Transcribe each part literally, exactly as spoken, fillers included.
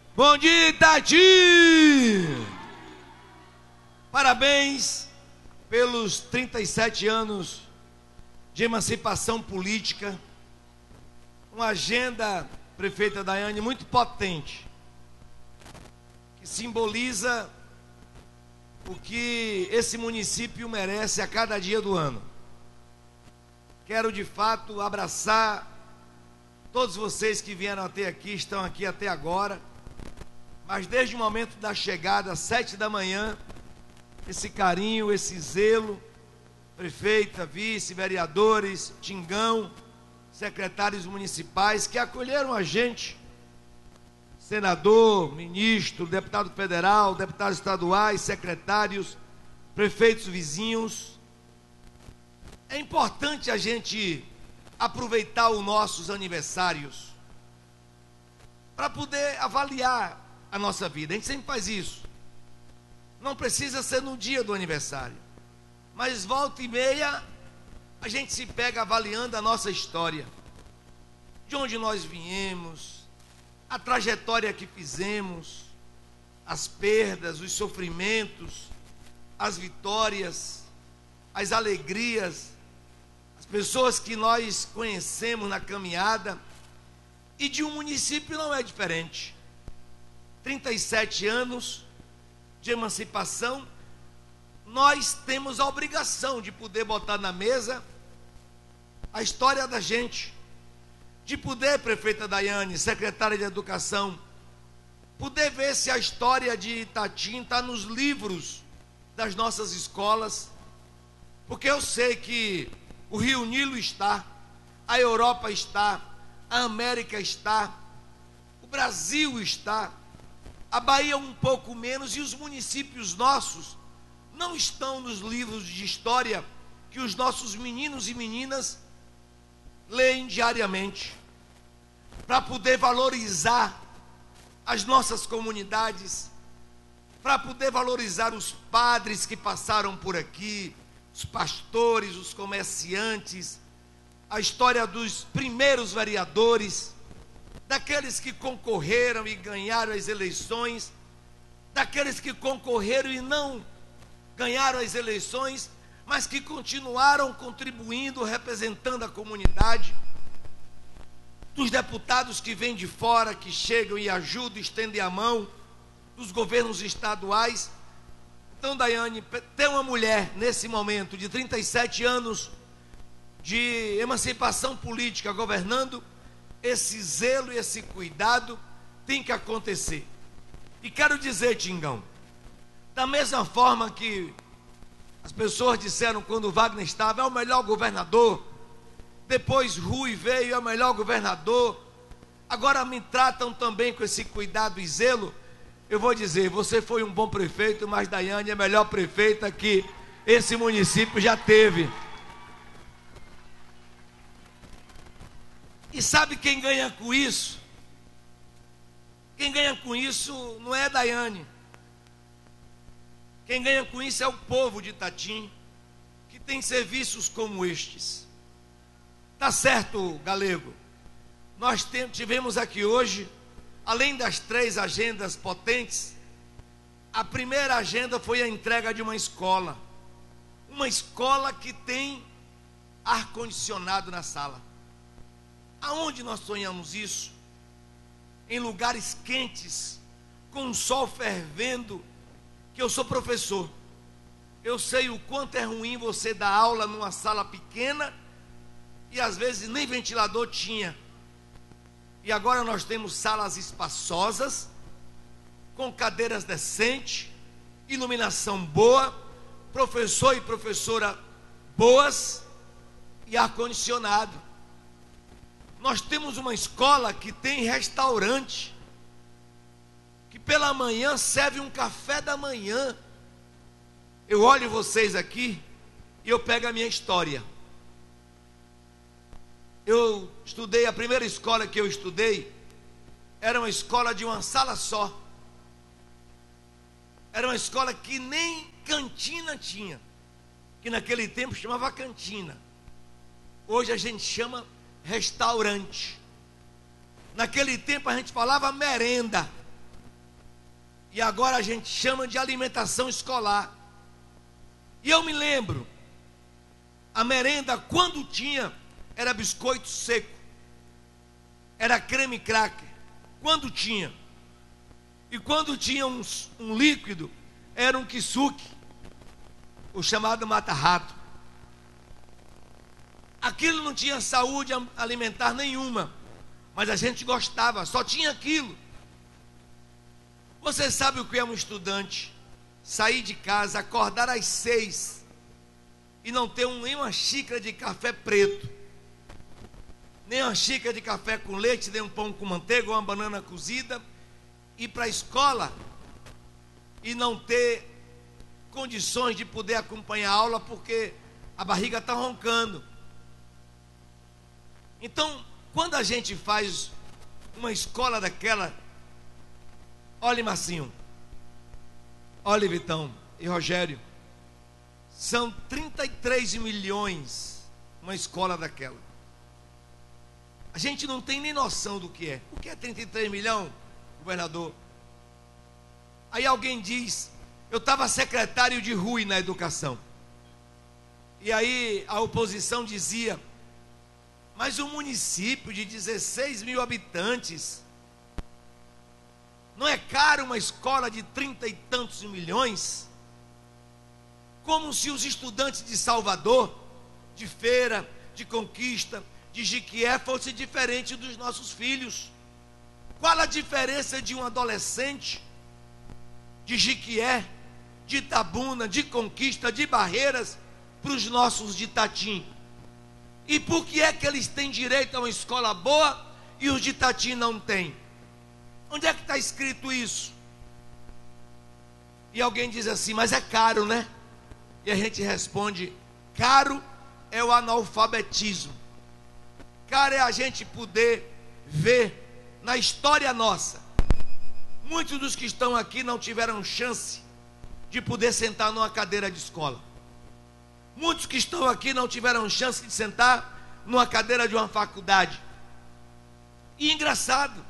Bom dia, Itati! Parabéns pelos trinta e sete anos de emancipação política. Uma agenda, prefeita Daiane, muito potente, que simboliza o que esse município merece a cada dia do ano. Quero de fato abraçar todos vocês que vieram até aqui, estão aqui até agora, mas desde o momento da chegada, às sete da manhã, esse carinho, esse zelo, prefeita, vice, vereadores, Tingão, secretários municipais que acolheram a gente, senador, ministro, deputado federal, deputados estaduais, secretários, prefeitos vizinhos. É importante a gente aproveitar os nossos aniversários para poder avaliar a nossa vida. A gente sempre faz isso. Não precisa ser no dia do aniversário, mas volta e meia a gente se pega avaliando a nossa história, de onde nós viemos, a trajetória que fizemos, as perdas, os sofrimentos, as vitórias, as alegrias, as pessoas que nós conhecemos na caminhada. E de um município não é diferente. trinta e sete anos de emancipação, nós temos a obrigação de poder botar na mesa a história da gente, de poder, prefeita Daiane, secretária de Educação, poder ver se a história de Itatim está nos livros das nossas escolas, porque eu sei que o Rio Nilo está, a Europa está, a América está, o Brasil está, a Bahia um pouco menos, e os municípios nossos não estão nos livros de história que os nossos meninos e meninas leem diariamente, para poder valorizar as nossas comunidades, para poder valorizar os padres que passaram por aqui, os pastores, os comerciantes, a história dos primeiros vereadores, daqueles que concorreram e ganharam as eleições, daqueles que concorreram e não ganharam as eleições, mas que continuaram contribuindo, representando a comunidade, dos deputados que vêm de fora, que chegam e ajudam, estendem a mão, dos governos estaduais. Então, Daiane, ter uma mulher nesse momento de trinta e sete anos de emancipação política governando, esse zelo e esse cuidado tem que acontecer. E quero dizer, Tingão, da mesma forma que as pessoas disseram quando o Wagner estava, é o melhor governador, depois Rui veio, é o melhor governador, agora me tratam também com esse cuidado e zelo. Eu vou dizer, você foi um bom prefeito, mas Daiane é a melhor prefeita que esse município já teve. E sabe quem ganha com isso? Quem ganha com isso não é Daiane. Quem ganha com isso é o povo de Itatim, que tem serviços como estes. Tá certo, Galego? Nós tivemos aqui hoje, além das três agendas potentes, a primeira agenda foi a entrega de uma escola. Uma escola que tem ar-condicionado na sala. Aonde nós sonhamos isso? Em lugares quentes, com o sol fervendo, que eu sou professor. Eu sei o quanto é ruim você dar aula numa sala pequena, e às vezes nem ventilador tinha. E agora nós temos salas espaçosas, com cadeiras decentes, iluminação boa, professor e professora boas e ar-condicionado. Nós temos uma escola que tem restaurante, que pela manhã serve um café da manhã. Eu olho vocês aqui e eu pego a minha história. Eu estudei, a primeira escola que eu estudei era uma escola de uma sala só. Era uma escola que nem cantina tinha, que naquele tempo chamava cantina. Hoje a gente chama restaurante. Naquele tempo a gente falava merenda. E agora a gente chama de alimentação escolar. E eu me lembro, a merenda, quando tinha, era biscoito seco, era creme cracker, quando tinha. E quando tinha um, um líquido, era um kisuke, o chamado mata-rato. Aquilo não tinha saúde alimentar nenhuma, mas a gente gostava, só tinha aquilo. Você sabe o que é um estudante sair de casa, acordar às seis e não ter um, nem uma xícara de café preto, nem uma xícara de café com leite, nem um pão com manteiga ou uma banana cozida, ir para a escola e não ter condições de poder acompanhar a aula porque a barriga está roncando. Então, quando a gente faz uma escola daquela, olha, Marcinho, olha, Vitão e Rogério, são trinta e três milhões uma escola daquela. A gente não tem nem noção do que é. O que é trinta e três milhões, governador? Aí alguém diz, eu estava secretário de Rui na educação. E aí a oposição dizia, mas um município de dezesseis mil habitantes, não é caro uma escola de trinta e tantos milhões? Como se os estudantes de Salvador, de Feira, de Conquista, de Jiquié fossem diferentes dos nossos filhos. Qual a diferença de um adolescente de Jiquié, de Itabuna, de Conquista, de Barreiras, para os nossos de Itatim? E por que é que eles têm direito a uma escola boa e os de Itatim não têm? Onde é que está escrito isso? E alguém diz assim, mas é caro, né? E a gente responde, caro é o analfabetismo. Caro é a gente poder ver na história nossa. Muitos dos que estão aqui não tiveram chance de poder sentar numa cadeira de escola. Muitos que estão aqui não tiveram chance de sentar numa cadeira de uma faculdade. E engraçado,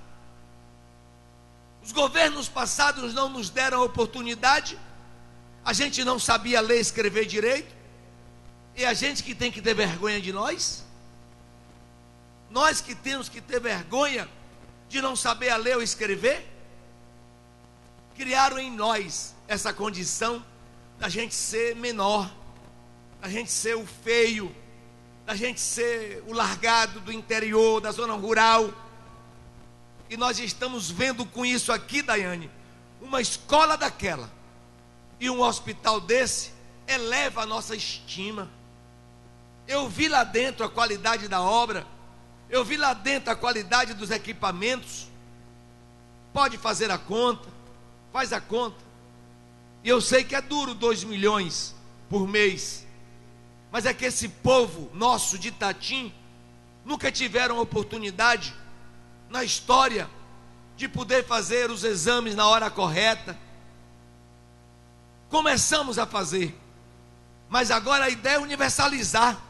os governos passados não nos deram a oportunidade, a gente não sabia ler e escrever direito, e a gente que tem que ter vergonha de nós, nós que temos que ter vergonha de não saber a ler ou escrever, criaram em nós essa condição da gente ser menor, da gente ser o feio, da gente ser o largado do interior, da zona rural. E nós estamos vendo com isso aqui, Daiane, uma escola daquela e um hospital desse eleva a nossa estima. Eu vi lá dentro a qualidade da obra, eu vi lá dentro a qualidade dos equipamentos. Pode fazer a conta, faz a conta. E eu sei que é duro dois milhões por mês, mas é que esse povo nosso de Itatim nunca tiveram oportunidade na história de poder fazer os exames na hora correta. Começamos a fazer, mas agora a ideia é universalizar.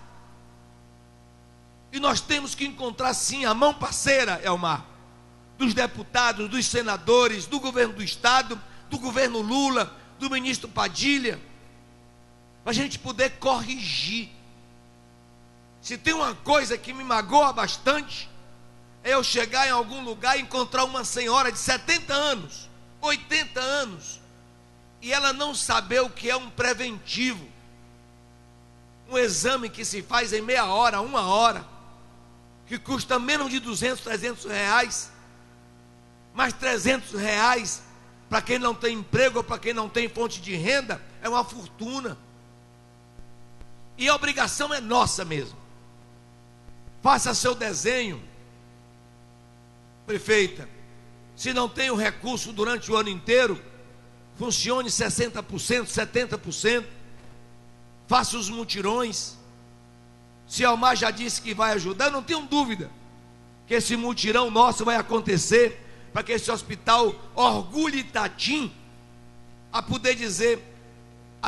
E nós temos que encontrar sim a mão parceira, Elmar, dos deputados, dos senadores, do governo do estado, do governo Lula, do ministro Padilha, para a gente poder corrigir. Se tem uma coisa que me magoa bastante, é eu chegar em algum lugar e encontrar uma senhora de setenta anos, oitenta anos, e ela não saber o que é um preventivo, um exame que se faz em meia hora, uma hora, que custa menos de duzentos, trezentos reais, mas trezentos reais, para quem não tem emprego ou para quem não tem fonte de renda, é uma fortuna. E a obrigação é nossa mesmo. Faça seu desenho, prefeita. Se não tem o recurso durante o ano inteiro, funcione sessenta por cento, setenta por cento. Faça os mutirões. Se Elmar já disse que vai ajudar, eu não tenho dúvida que esse mutirão nosso vai acontecer, para que esse hospital orgulhe Itatim a poder dizer,